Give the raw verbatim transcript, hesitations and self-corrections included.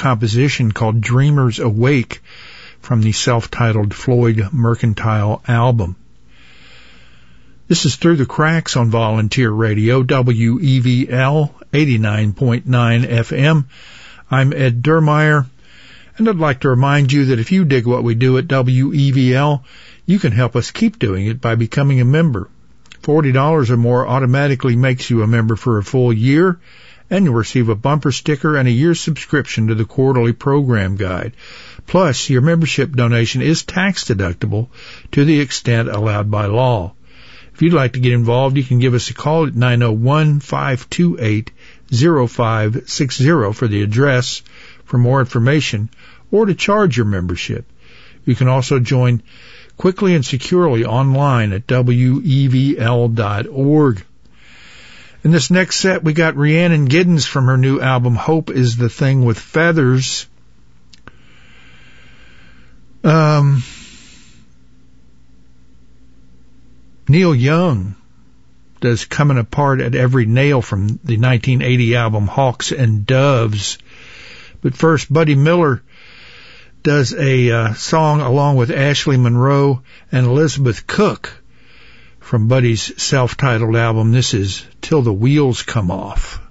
composition called Dreamers Awake from the self-titled Floyd Mercantile album. This is Through the Cracks on Volunteer Radio, W E V L eighty-nine point nine F M. I'm Ed Dermeyer, and I'd like to remind you that if you dig what we do at W E V L, you can help us keep doing it by becoming a member. forty dollars or more automatically makes you a member for a full year, and you'll receive a bumper sticker and a year's subscription to the quarterly program guide. Plus, your membership donation is tax deductible to the extent allowed by law. If you'd like to get involved, you can give us a call at nine oh one, five two eight, oh five six oh for the address for more information or to charge your membership. You can also join quickly and securely online at W E V L dot org. In this next set, we got Rhiannon Giddens from her new album, Hope is the Thing with Feathers. Um, Neil Young does Coming Apart at Every Nail from the nineteen eighty album Hawks and Doves. But first, Buddy Miller does a uh, song along with Ashley Monroe and Elizabeth Cook from Buddy's self-titled album. This is Till the Wheels Come Off.